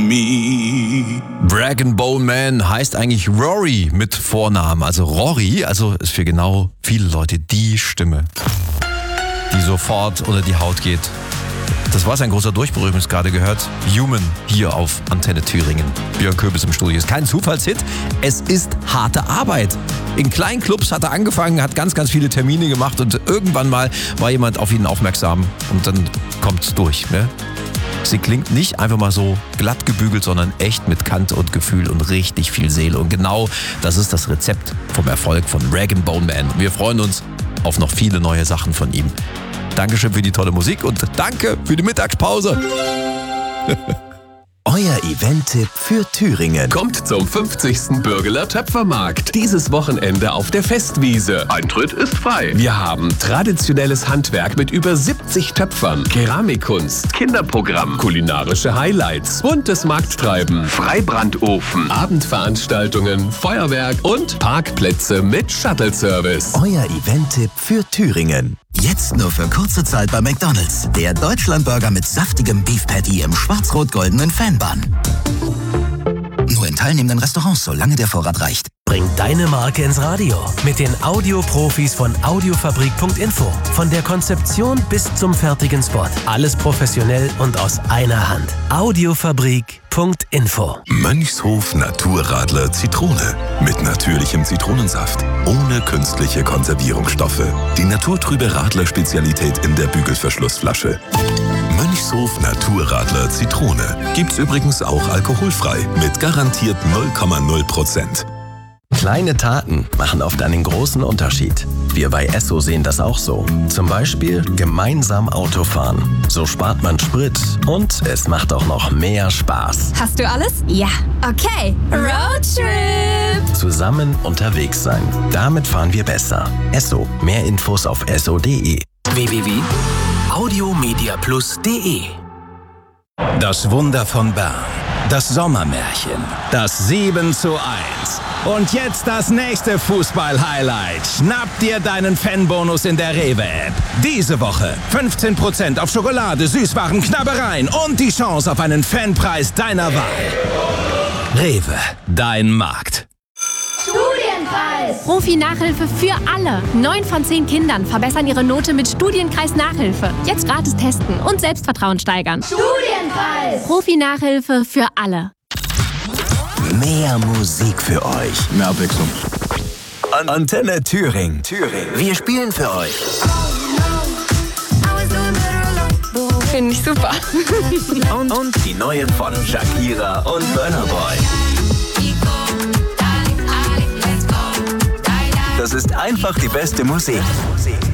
me. Rag and Bone Man heißt eigentlich Rory mit Vornamen, also Rory, also ist für genau viele Leute die Stimme, die sofort unter die Haut geht. Das war sein großer Durchbruch, übrigens gerade gehört. Human hier auf Antenne Thüringen. Björn Köbis im Studio. Ist kein Zufallshit, es ist harte Arbeit. In kleinen Clubs hat er angefangen, hat ganz, ganz viele Termine gemacht und irgendwann mal war jemand auf ihn aufmerksam und dann kommt's durch. Ne? Sie klingt nicht einfach mal so glatt gebügelt, sondern echt mit Kante und Gefühl und richtig viel Seele. Und genau das ist das Rezept vom Erfolg von Rag and Bone Man. Wir freuen uns auf noch viele neue Sachen von ihm. Dankeschön für die tolle Musik und danke für die Mittagspause. Euer Event-Tipp für Thüringen. Kommt zum 50. Bürgeler Töpfermarkt. Dieses Wochenende auf der Festwiese. Eintritt ist frei. Wir haben traditionelles Handwerk mit über 70 Töpfern, Keramikkunst, Kinderprogramm, kulinarische Highlights, buntes Markttreiben, Freibrandofen, Abendveranstaltungen, Feuerwerk und Parkplätze mit Shuttle-Service. Euer Event-Tipp für Thüringen. Jetzt nur für kurze Zeit bei McDonald's. Der Deutschlandburger mit saftigem Beef Patty im schwarz-rot-goldenen Fanbun. Nur in teilnehmenden Restaurants, solange der Vorrat reicht. Bring deine Marke ins Radio mit den Audioprofis von Audiofabrik.info. Von der Konzeption bis zum fertigen Spot. Alles professionell und aus einer Hand. Audiofabrik.info. Mönchshof Naturradler Zitrone. Mit natürlichem Zitronensaft. Ohne künstliche Konservierungsstoffe. Die naturtrübe Radler-Spezialität in der Bügelverschlussflasche. Mönchshof Naturradler Zitrone. Gibt's übrigens auch alkoholfrei. Mit garantiert 0,0%. Kleine Taten machen oft einen großen Unterschied. Wir bei Esso sehen das auch so. Zum Beispiel gemeinsam Autofahren. So spart man Sprit und es macht auch noch mehr Spaß. Hast du alles? Ja. Okay. Roadtrip! Zusammen unterwegs sein. Damit fahren wir besser. Esso. Mehr Infos auf esso.de. www.audiomediaplus.de. Das Wunder von Bern. Das Sommermärchen. Das 7:1. Und jetzt das nächste Fußball-Highlight. Schnapp dir deinen Fanbonus in der Rewe-App. Diese Woche 15% auf Schokolade, Süßwaren, Knabbereien und die Chance auf einen Fanpreis deiner Wahl. Rewe, dein Markt. Studienkreis! Profi-Nachhilfe für alle. 9 von 10 Kindern verbessern ihre Note mit Studienkreis-Nachhilfe. Jetzt gratis testen und Selbstvertrauen steigern. Studienkreis! Profi-Nachhilfe für alle. Mehr Musik für euch. Mehr Abwechslung. Antenne Thüringen. Wir spielen für euch. Finde ich super. Und die neuen von Shakira und Burna Boy. Das ist einfach die beste Musik.